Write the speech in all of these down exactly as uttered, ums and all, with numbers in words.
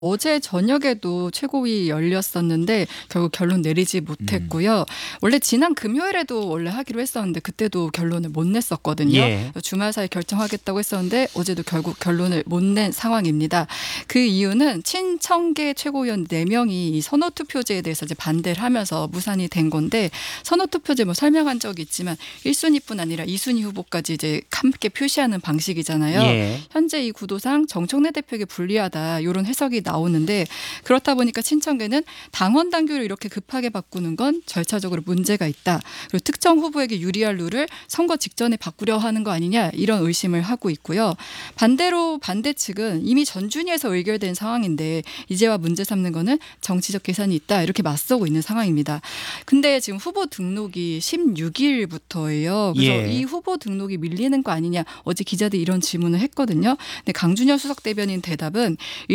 어제 저녁에도 최고위 열렸었는데 결국 결론 내리지 못했고요. 음. 원래 지난 금요일에도 원래 하기로 했었는데 그때도 결론을 못 냈었거든요. 예. 주말 사이 결정하겠다고 했었는데 어제도 결국 결론을 못 낸 상황입니다. 그 이유는 친청계 최고위원 네 명이 이 선호투표제에 대해서 이제 반대를 하면서 무산이 된 건데, 선호투표제 뭐 설명한 적이 있지만 일 순위뿐 아니라 이 순위 후보까지 이제 함께 표시하는 방식이잖아요. 예. 현재 이 구도상 정청래 대표에게 불리하다 이런 해석이 나오는데, 그렇다 보니까 친청계는 당원 당규를 이렇게 급하게 바꾸는 건 절차적으로 문제가 있다. 그리고 특정 후보에게 유리할 룰을 선거 직전에 바꾸려 하는 거 아니냐, 이런 의심을 하고 있고요. 반대로 반대 측은 이미 전준위에서 의결된 상황인데 이제와 문제 삼는 거는 정치적 계산이 있다, 이렇게 맞서고 있는 상황입니다. 근데 지금 후보 등록이 십육 일부터예요. 그래서 예. 이 후보 등록이 밀리는 거 아니냐, 어제 기자들이 이런 질문을 했거든요. 근데 강준혁 수석 대변인 대답은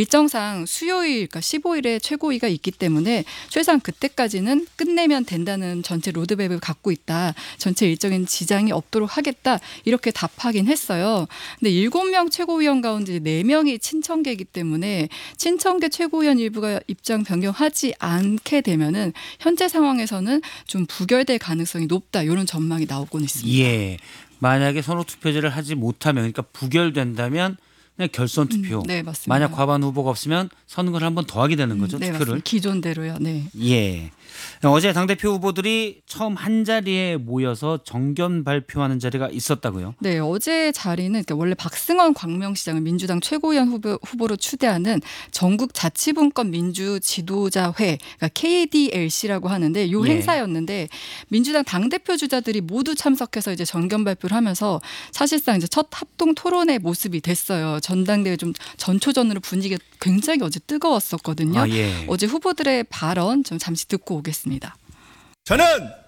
일정상 수요일, 그러니까 십오 일에 최고위가 있기 때문에 최소한 그때까지는 끝내면 된다는 전체 로드맵을 갖고 있다. 전체 일정엔 지장이 없도록 하겠다. 이렇게 답하긴 했어요. 근데 일곱 명 최고위원 가운데 네 명이 친청계이기 때문에 친청계 최고위원 일부가 입장 변경하지 않게 되면은 현재 상황에서는 좀 부결될 가능성이 높다, 이런 전망이 나오고 있습니다. 예. 만약에 선호투표제를 하지 못하면, 그러니까 부결된다면 그냥 결선 투표. 음, 네, 맞습니다. 만약 과반 후보가 없으면 선거를 한 번 더 하게 되는 거죠. 음, 네, 투표를. 맞습니다. 기존대로요. 네. 예. 어제 당대표 후보들이 처음 한 자리에 모여서 정견 발표하는 자리가 있었다고요? 네, 어제 자리는 그러니까 원래 박승원 광명시장을 민주당 최고위원 후보, 후보로 추대하는 전국 자치분권 민주 지도자회, 그러니까 케이디엘씨라고 하는데 이 예. 행사였는데, 민주당 당대표 주자들이 모두 참석해서 이제 정견 발표를 하면서 사실상 이제 첫 합동 토론의 모습이 됐어요. 전당대회 좀 전초전으로 분위기가 굉장히 어제 뜨거웠었거든요. 아, 예. 어제 후보들의 발언 좀 잠시 듣고 오겠습니다. 저는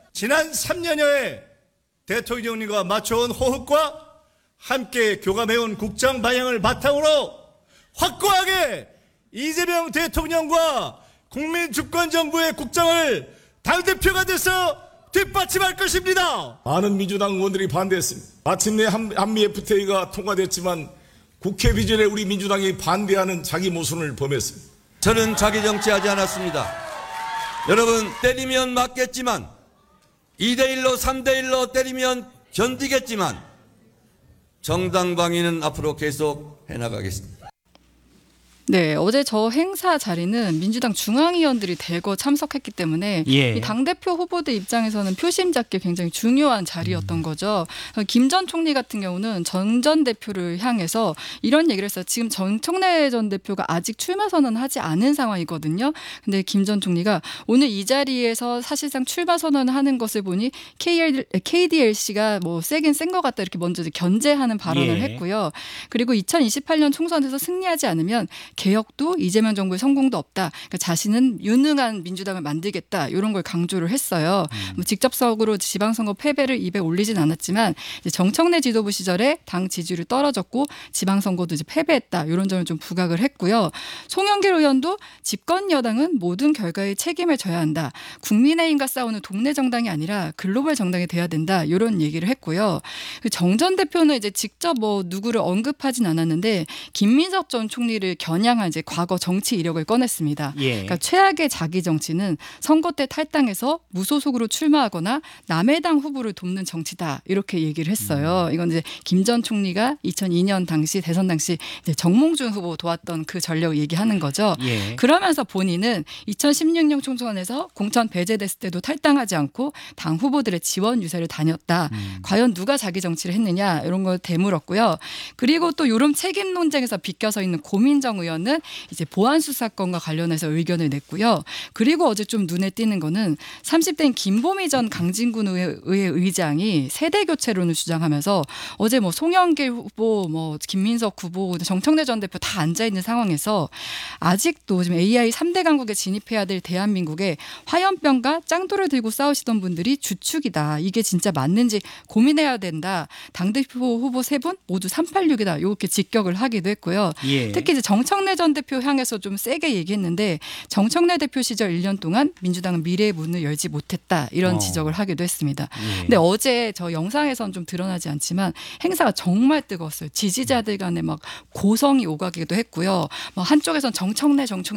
지난 삼 년여의 대통령님과 맞춰온 호흡과 함께 교감해온 국정 방향을 바탕으로 확고하게 이재명 대통령과 국민주권정부의 국정을 당대표가 돼서 뒷받침할 것입니다. 많은 민주당 의원들이 반대했습니다. 마침내 한미 에프티에이가 통과됐지만 국회 비전에 우리 민주당이 반대하는 자기 모순을 범했습니다. 저는 자기 정치하지 않았습니다. 여러분, 때리면 맞겠지만 이 대 일로 삼 대 일로 때리면 견디겠지만 정당 방위는 앞으로 계속 해나가겠습니다. 네, 어제 저 행사 자리는 민주당 중앙위원들이 대거 참석했기 때문에 예. 이 당대표 후보들 입장에서는 표심 잡기 굉장히 중요한 자리였던 거죠. 김 전 총리 같은 경우는 전 전 대표를 향해서 이런 얘기를 했어요. 지금 정청래 전 대표가 아직 출마 선언을 하지 않은 상황이거든요. 근데 김 전 총리가 오늘 이 자리에서 사실상 출마 선언을 하는 것을 보니 케이엘, 케이디엘씨가 뭐 세긴 센 것 같다, 이렇게 먼저 견제하는 발언을 예. 했고요. 그리고 이천이십팔 년 총선에서 승리하지 않으면 개혁도 이재명 정부의 성공도 없다. 그러니까 자신은 유능한 민주당을 만들겠다, 이런 걸 강조를 했어요. 음. 뭐 직접적으로 지방선거 패배를 입에 올리진 않았지만 이제 정청래 지도부 시절에 당 지지율이 떨어졌고 지방선거도 이제 패배했다, 이런 점을 좀 부각을 했고요. 송영길 의원도 집권 여당은 모든 결과에 책임을 져야 한다. 국민의힘과 싸우는 동네 정당이 아니라 글로벌 정당이 돼야 된다, 이런 얘기를 했고요. 정 전 대표는 이제 직접 뭐 누구를 언급하진 않았는데 김민석 전 총리를 겨냥한 이제 과거 정치 이력을 꺼냈습니다. 예. 그러니까 최악의 자기 정치는 선거 때 탈당해서 무소속으로 출마하거나 남의 당 후보를 돕는 정치다, 이렇게 얘기를 했어요. 음. 이건 이제 김 전 총리가 이천이 년 당시 대선 당시 이제 정몽준 후보 도왔던 그 전력을 얘기하는 거죠. 예. 그러면서 본인은 이천십육 년 총선에서 공천 배제됐을 때도 탈당하지 않고 당 후보들의 지원 유세를 다녔다. 음. 과연 누가 자기 정치를 했느냐, 이런 걸 되물었고요. 그리고 또 요런 책임 논쟁에서 비껴서 있는 고민정 의원 는 이제 보안수 사건과 관련해서 의견을 냈고요. 그리고 어제 좀 눈에 띄는 거는 삼십 대인 김보미 전 강진군 의회 의장이 세대 교체론을 주장하면서 어제 뭐 송영길 후보, 뭐 김민석 후보, 정청래 전 대표 다 앉아 있는 상황에서 아직도 지금 에이아이 삼 대 강국에 진입해야 될 대한민국에 화염병과 짱돌을 들고 싸우시던 분들이 주축이다. 이게 진짜 맞는지 고민해야 된다. 당대표 후보 세 분 모두 삼팔육이다. 이렇게 직격을 하기도 했고요. 예. 특히 이제 정청래 정청래 전 대표 향해서 좀 세게 얘기했는데 정청래 대표 시절 일 년 동안 민주당은 미래의 문을 열지 못했다 이런 어. 지적을 하기도 했습니다. 예. 근데 어제 저 영상에서는 좀 드러나지 않지만 행사가 정말 뜨거웠어요. 지지자들 간에 막 고성이 오가기도 했고요. 뭐 한쪽에선 정청래 정청래